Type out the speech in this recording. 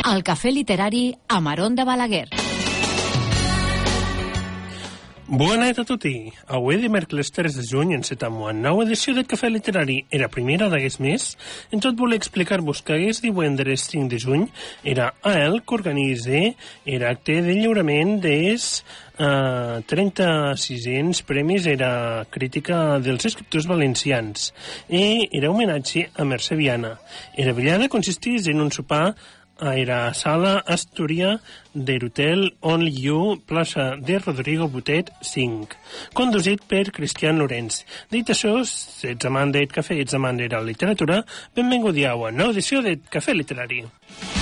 al Cafè Literari Amarón de Balaguer. Bona nit a tutti. Avui dimecres 3 de juny encetam una nova edició del Cafè Literari. Era primera d'aquest mes. En tot volia explicar-vos que aquest divendres 5 de juny era AEL que organitza l'acte de lliurament dels 3600 premis era crítica dels escriptors valencians i era homenatge a Mercè Viana. Era vetllada consistís en un sopar a la sala Astúria de l'Hotel Only You, plaça de Rodrigo Botet 5, conduït per Cristian Lorenz. Dit això, si ets amant del cafè i ets amant de la literatura, benvingut a una nova edició de Cafè Literari.